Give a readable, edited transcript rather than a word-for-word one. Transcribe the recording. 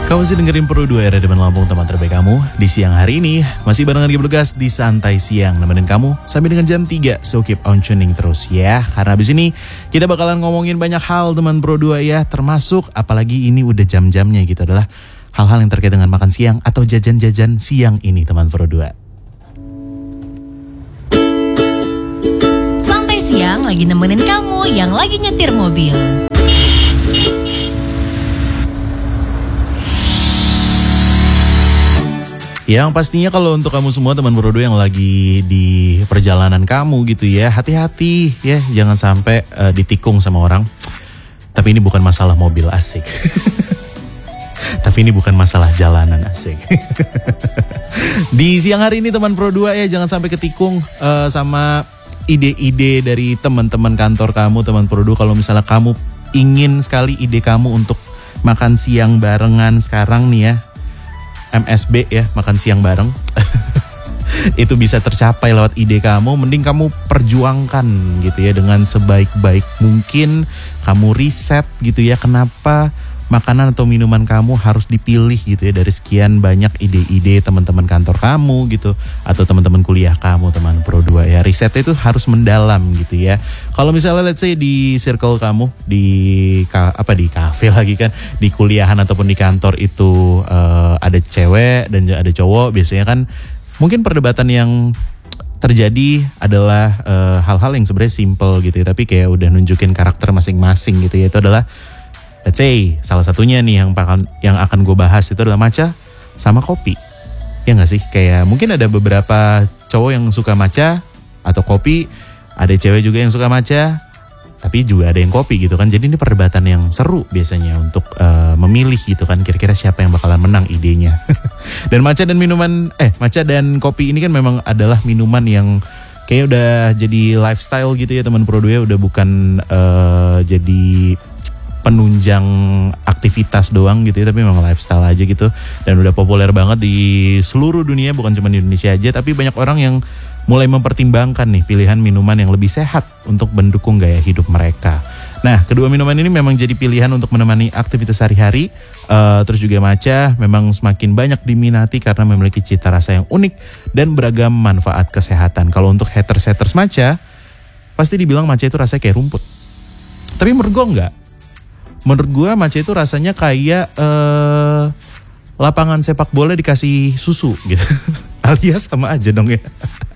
Kamu masih dengerin Pro 2 RRI Lampung, teman terbaik kamu. Di siang hari ini masih barengan Giblugas di Santai Siang, nemenin kamu sampai dengan jam 3. So keep on tuning terus ya. Karena abis ini kita bakalan ngomongin banyak hal teman Pro 2 ya. Termasuk apalagi ini udah jam-jamnya gitu, adalah hal-hal yang terkait dengan makan siang atau jajan-jajan siang ini teman Pro 2. Santai Siang lagi nemenin kamu yang lagi nyetir mobil. Yang pastinya kalau untuk kamu semua teman Pro 2 yang lagi di perjalanan kamu gitu ya, hati-hati ya, jangan sampai ditikung sama orang. Tapi ini bukan masalah mobil, asik. Tapi ini bukan masalah jalanan, asik. Di siang hari ini teman Pro 2 ya, jangan sampai ketikung sama ide-ide dari teman-teman kantor kamu, teman Pro 2. Kalau misalnya kamu ingin sekali ide kamu untuk makan siang barengan sekarang nih ya, MSB ya, makan siang bareng. Itu bisa tercapai lewat ide kamu. Mending kamu perjuangkan gitu ya, dengan sebaik-baik mungkin. Kamu riset gitu ya, kenapa makanan atau minuman kamu harus dipilih gitu ya, dari sekian banyak ide-ide teman-teman kantor kamu gitu, atau teman-teman kuliah kamu, teman Pro 2 ya. Risetnya itu harus mendalam gitu ya. Kalau misalnya let's say di circle kamu, di kafe lagi kan, di kuliahan ataupun di kantor itu ada cewek dan ada cowok, biasanya kan mungkin perdebatan yang terjadi adalah hal-hal yang sebenarnya simple gitu ya, tapi kayak udah nunjukin karakter masing-masing gitu ya. Itu adalah let's say salah satunya nih yang akan gue bahas itu adalah matcha sama kopi. Ya gak sih? Kayak mungkin ada beberapa cowok yang suka matcha atau kopi, ada cewek juga yang suka matcha, tapi juga ada yang kopi gitu kan. Jadi ini perdebatan yang seru biasanya untuk memilih gitu kan, kira-kira siapa yang bakalan menang idenya. Dan matcha dan kopi ini kan memang adalah minuman yang kayak udah jadi lifestyle gitu ya teman Pro 2, udah bukan jadi penunjang aktivitas doang gitu ya, tapi memang lifestyle aja gitu. Dan udah populer banget di seluruh dunia, bukan cuma di Indonesia aja. Tapi banyak orang yang mulai mempertimbangkan nih pilihan minuman yang lebih sehat untuk mendukung gaya hidup mereka. Nah, kedua minuman ini memang jadi pilihan untuk menemani aktivitas sehari-hari. Terus juga matcha memang semakin banyak diminati karena memiliki cita rasa yang unik dan beragam manfaat kesehatan. Kalau untuk haters matcha, pasti dibilang matcha itu rasanya kayak rumput. Tapi menurut gue enggak. Menurut gue matcha itu rasanya kayak lapangan sepak bola dikasih susu gitu. Alias sama aja dong ya.